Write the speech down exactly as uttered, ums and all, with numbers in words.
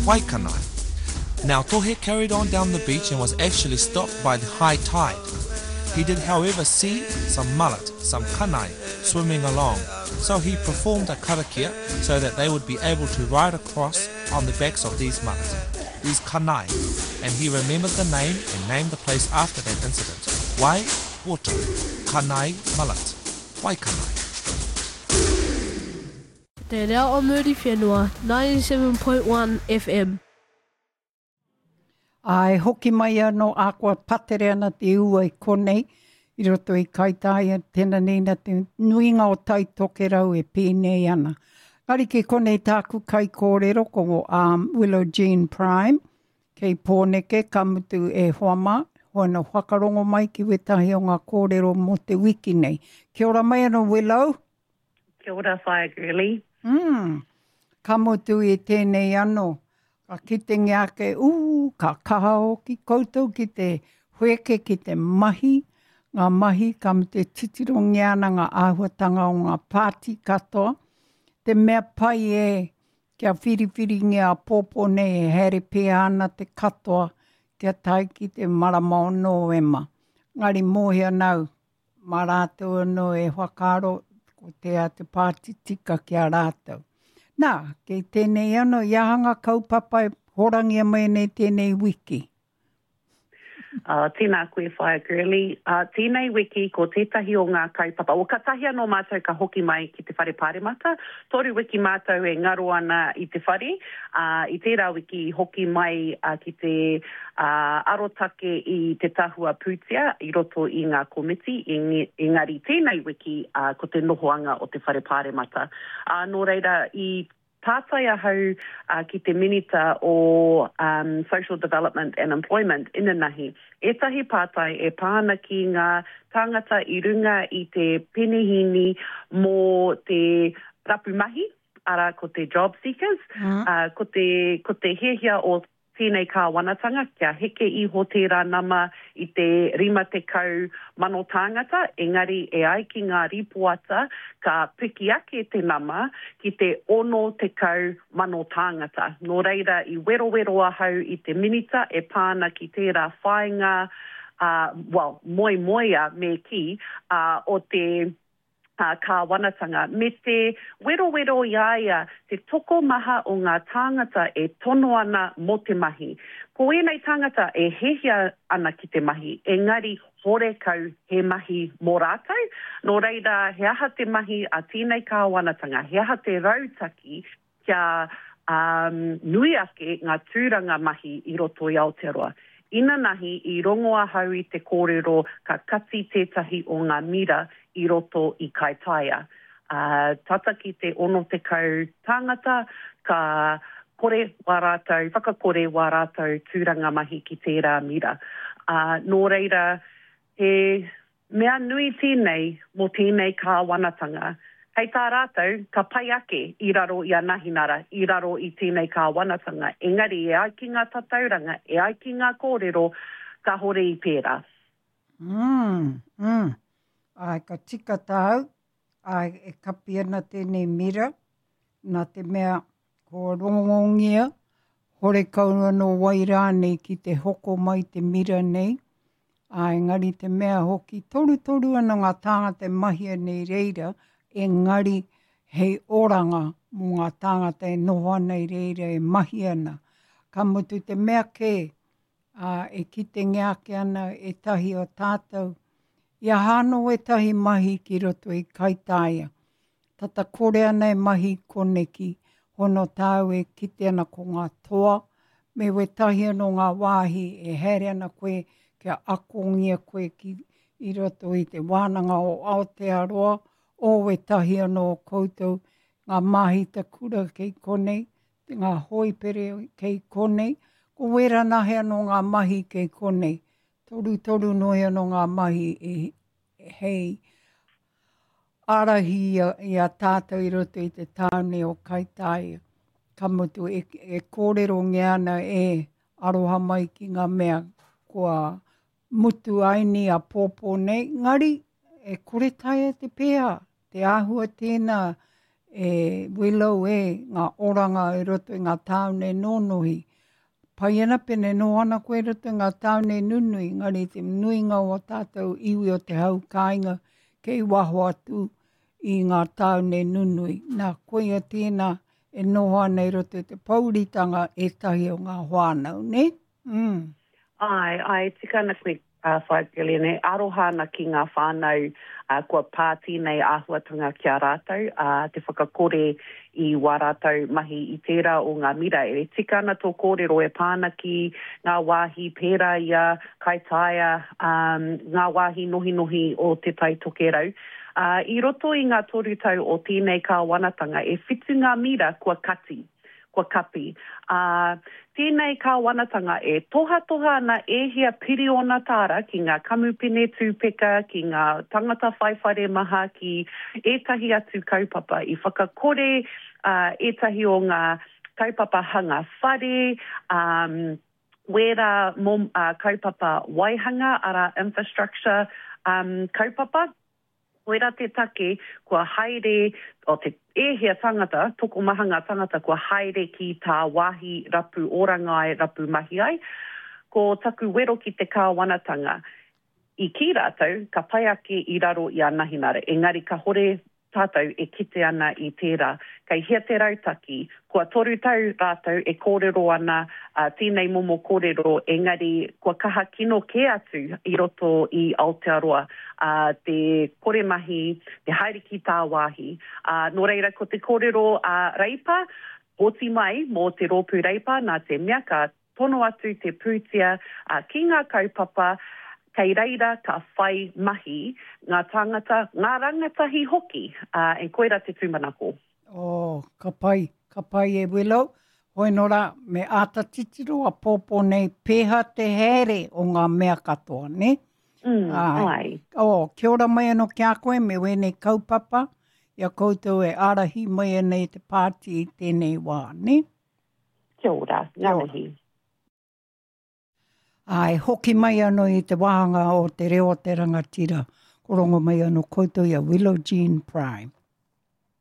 Waikanai. Now Tohe carried on down the beach and was actually stopped by the high tide. He did however see some mullet, some kanai, swimming along, so he performed a karakia so that they would be able to ride across on the backs of these mullet, these kanai, and he remembered the name and named the place after that incident. Wai Water, Kanai Mullet, Waikanai. Te reo o Muri Whenua, ninety-seven point one F M. Ai hoki mai anō ākua patere ana te ua i konei, i roto i kaitaia tēnā nina te nuinga o tai toke rau e pēnei ana. Ngari ke konei tāku kai kōrero ko um, Willow Jean Prime, kei pōneke kamutu e hoama, hoana whakarongo mai ki wetahi o ngā kōrero mo te wiki nei. Kia ora mai anō Willow. Kia ora whae girly. Mm. Kamutu i tēnei anō. Ka kite ngiake, uu, ka kahao ki koutou ki te hueke ki te mahi. Ngā mahi kam te titirongi ana ngā āhuatanga o ngā pāti katoa. Te mea pai e kia whiriwhiri ngā pōpō nei e here pēa ana te katoa kia tai ki te marama o Noema. Ngari mōhia nau, mā rātou anō e whakaro ko te a te pāti tika kia rātou. Nā, kei tēnei anō, iahanga kaupapa e horangia mai nei tēnei wiki. Uh, tēnā koe whae girly. Uh, tēnei wiki ko tētahi o ngā kaupapa. O katahi anō mātou ka hoki mai ki te whare pāremata. Toru wiki mātou e ngaro ana i te whare. Uh, I tērā wiki hoki mai uh, ki te uh, arotake i te tahua pūtia i roto i ngā komiti. Engari tēnei wiki uh, ko te nohoanga o te whare pāremata. Uh, nō reira i tātai ahau uh, ki te minita o um, Social Development and Employment ina nahi. Etahi pātai e pāna ki ngā tāngata i runga i te penihini mō te rapumahi, ara ko te job seekers, mm. uh, ko te, ko te hehia o tēnei kāwanatanga, kia heke iho tērā nama i te rima te kau mano tāngata, engari e ai ki ngā ripoata ka piki ake te nama ki te ono te kau mano tāngata. Nō reira i wero wero ahau i te minita e pāna ki tērā whainga, uh, well, moi moia me ki, uh, o te Uh, ka wanatanga. Me te wero wero iaia, te toko maha o ngā tāngata e tono ana mo te mahi. Ko enei tāngata e hehia ana ki te mahi, engari hore kau he mahi mō rātou. Nō reira, he aha te mahi a tēnei ka wanatanga, he aha te rautaki kia um, nui ake ngā tūranga mahi i roto i Aotearoa. Ina nahi i rongoa hau i te kōrero ka kati tētahi o ngā mira i roto i Kaitaia. Uh, tata ki te ono te kau tāngata, ka kore wā rātou, whakakore wā rātou tūranga mahi ki tērā mira. Uh, nō reira, he mea nui tēnei mo tēnei ka wanatanga. Hei tā rātou, ka pai ake i raro i a nahinara, i raro i tēnei ka wanatanga. Engari, e ai ki ngā tatauranga, e ai ki ngā kōrero, ka hore i pērā. Mm, mm. Ai, ka tika tāu, ai, e kapi ana tēnei mira, nā te mea ko rongongia, hore kauna no wairāne ki te hoko mai te mira nei. Ai, ngari te mea hoki, toru toru ana ngā tāngata mahia nei reira, e ngari hei oranga mō ngā tāngata e noho nei reira e mahi ana. Ka mutu te mea ke, uh, e ki te ngeake ana e tahi o tātou. Ia hāno e tahi mahi ki roto i Kaitaia. Tata kore ana e mahi koneki, hono tāu e kite ana ko ngā toa, me we tahi ano ngā wāhi e here ana koe kia akongia koe ki i roto i te wānanga o Aotearoa, o we tahi anō koutou, ngā mahi ta kura kei konei, ngā hoipere kei konei, ko wera nahe anō ngā mahi kei konei. Toru toru noi anō ngā mahi e, e hei arahi ia, ia tātou i roto i te tāne o Kaitaia. Ka mutu e, e kōrero ngeana e aroha mai ki ngā mea kua mutu aini a pōpō nei. Ngari, e kore taia te pēha. Te āhua tēnā e Willow e ngā oranga e roto i ngā tāune nōnuhi. Pai ana pene no ana koe roto i ngā tāune nunui, ngari te nuinga o tātou iwi o te hau kāinga kei waho atu i ngā tāune nunui. Nā koe a tēnā e noho ana i roto i te pauritanga e tahi o ngā whānau, ne? Mm. Ai, ai, tika ana koe uh, whaikele, ne aroha ana ki ngā whānau uh, kua pāti nei āhuatanga kia rātou, uh, te whakakore i wā rātou mahi i tērā o ngā mira. E tika ana tō kōrero e pāna ki ngā wāhi pērā ia, kaitaia, um, ngā wāhi nohi nohi o te tai tokerau. Uh, I roto i ngā toru tau o tēnei kāwanatanga, e whitu ngā mira kua kati, kua kapi. Uh, tēnei kāwanatanga e toha toha ana ehia piri ona tāra ki ngā kamupene tūpeka, ki ngā tangata whaiwhare maha, ki etahi atu kaupapa i whakakore uh, etahi o ngā kaupapa hanga whare, um, wera mom, uh, kaupapa waihanga ara infrastructure um, kaupapa. Wera te take, kua haere, o te ehia tangata, toko mahanga tangata, kua haere ki tā wāhi rapu orangai, rapu mahi ai, ko taku wero ki te kāwanatanga. I ki rātou, ka pai ake i raro i a nahinare. Engari ka hore tātou e kite ana i tērā. Kei hea te rautaki, kua toru tau rātou e kōrero ana, uh, tēnei momo kōrero, engari kua kaha kino ke atu i roto i Aotearoa, uh, te kore mahi, te haere ki tā wāhi. Uh, nō reira, ko te kōrero uh, reipa, oti mai mō te rōpū reipa, nā te mea ka tono atu te pūtia uh, ki ngā kaupapa, kei reira ka whai mahi ngā tangata, ngā rangatahi hoki, uh, e koera te tūmanako. Oh, ka pai, ka pai e Willow. Hoi nora, me āta titiro a pōpō nei pēha te here o ngā mea katoa, ne? Mm, ai. ai. Oh, kia ora mai anō kia koe, me wēnei kaupapa, ia koutou e arahi mai anei te pāti i tēnei wā, ne? Kia ora, ngāhi. Ai, hoki mai anō i te wāhanga o te reo te rangatira. Korongo mai anō koutou ia Willow Jean Prime.